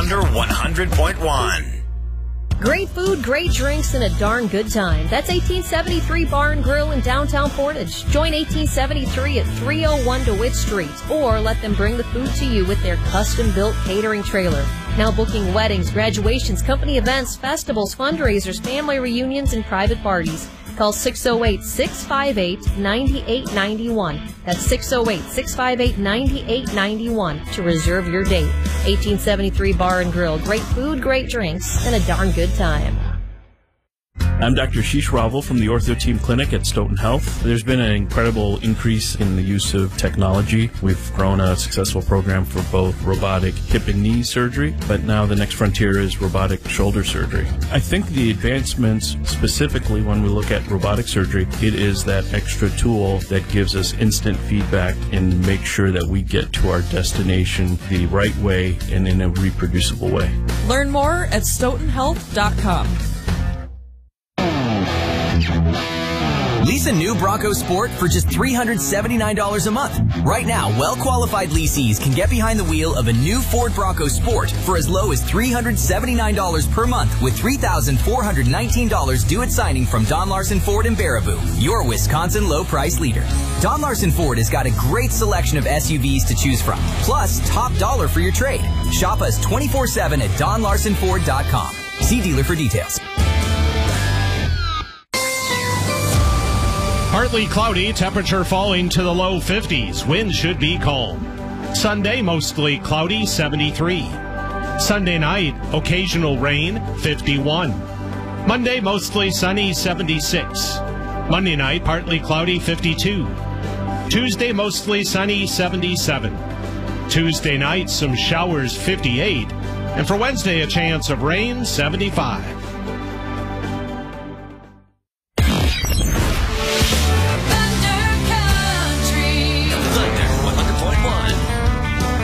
Thunder 100.1. Great food, great drinks, and a darn good time. That's 1873 Bar and Grill in downtown Portage. Join 1873 at 301 DeWitt Street, or let them bring the food to you with their custom-built catering trailer. Now booking weddings, graduations, company events, festivals, fundraisers, family reunions, and private parties. Call 608-658-9891. That's 608-658-9891 to reserve your date. 1873 Bar and Grill. Great food, great drinks, and a darn good time. I'm Dr. Sheesh Raval from the Ortho Team Clinic at Stoughton Health. There's been an incredible increase in the use of technology. We've grown a successful program for both robotic hip and knee surgery, but now the next frontier is robotic shoulder surgery. I think the advancements, specifically when we look at robotic surgery, it is that extra tool that gives us instant feedback and makes sure that we get to our destination the right way and in a reproducible way. Learn more at stoughtonhealth.com. Lease a new Bronco Sport for just $379 a month. Right now, well-qualified leasees can get behind the wheel of a new Ford Bronco Sport for as low as $379 per month with $3,419 due at signing from Don Larson Ford in Baraboo, your Wisconsin low-price leader. Don Larson Ford has got a great selection of SUVs to choose from, plus top dollar for your trade. Shop us 24/7 at donlarsonford.com. See dealer for details. Partly cloudy, temperature falling to the low 50s. Wind should be calm. Sunday, mostly cloudy, 73. Sunday night, occasional rain, 51. Monday, mostly sunny, 76. Monday night, partly cloudy, 52. Tuesday, mostly sunny, 77. Tuesday night, some showers, 58. And for Wednesday, a chance of rain, 75.